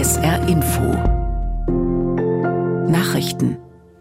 SR Info Nachrichten.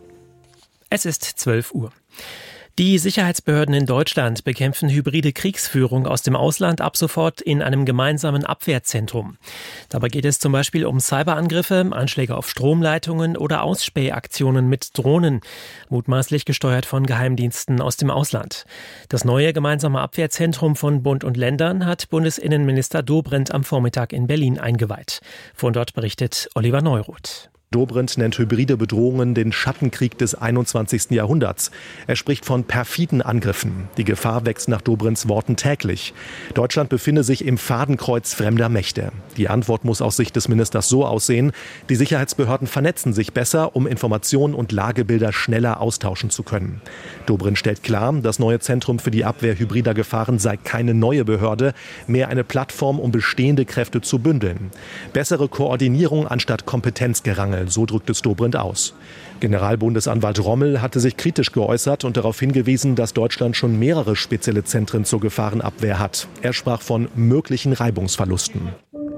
Es ist 12 Uhr. Die Sicherheitsbehörden in Deutschland bekämpfen hybride Kriegsführung aus dem Ausland ab sofort in einem gemeinsamen Abwehrzentrum. Dabei geht es zum Beispiel um Cyberangriffe, Anschläge auf Stromleitungen oder Ausspähaktionen mit Drohnen, mutmaßlich gesteuert von Geheimdiensten aus dem Ausland. Das neue gemeinsame Abwehrzentrum von Bund und Ländern hat Bundesinnenminister Dobrindt am Vormittag in Berlin eingeweiht. Von dort berichtet Oliver Neuroth. Dobrindt nennt hybride Bedrohungen den Schattenkrieg des 21. Jahrhunderts. Er spricht von perfiden Angriffen. Die Gefahr wächst nach Dobrindts Worten täglich. Deutschland befinde sich im Fadenkreuz fremder Mächte. Die Antwort muss aus Sicht des Ministers so aussehen: Die Sicherheitsbehörden vernetzen sich besser, um Informationen und Lagebilder schneller austauschen zu können. Dobrindt stellt klar, das neue Zentrum für die Abwehr hybrider Gefahren sei keine neue Behörde, mehr eine Plattform, um bestehende Kräfte zu bündeln. Bessere Koordinierung anstatt Kompetenzgerangel. So drückt es Dobrindt aus. Generalbundesanwalt Rommel hatte sich kritisch geäußert und darauf hingewiesen, dass Deutschland schon mehrere spezielle Zentren zur Gefahrenabwehr hat. Er sprach von möglichen Reibungsverlusten.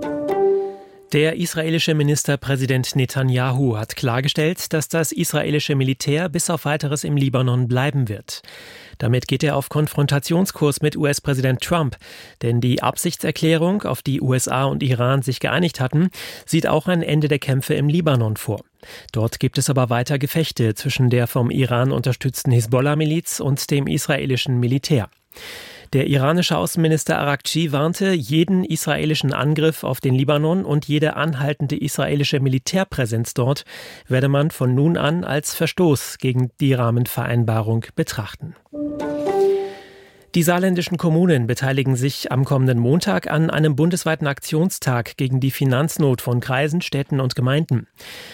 Der israelische Ministerpräsident Netanyahu hat klargestellt, dass das israelische Militär bis auf Weiteres im Libanon bleiben wird. Damit geht er auf Konfrontationskurs mit US-Präsident Trump. Denn die Absichtserklärung, auf die USA und Iran sich geeinigt hatten, sieht auch ein Ende der Kämpfe im Libanon vor. Dort gibt es aber weiter Gefechte zwischen der vom Iran unterstützten Hisbollah-Miliz und dem israelischen Militär. Der iranische Außenminister Araghchi warnte, jeden israelischen Angriff auf den Libanon und jede anhaltende israelische Militärpräsenz dort werde man von nun an als Verstoß gegen die Rahmenvereinbarung betrachten. Die saarländischen Kommunen beteiligen sich am kommenden Montag an einem bundesweiten Aktionstag gegen die Finanznot von Kreisen, Städten und Gemeinden.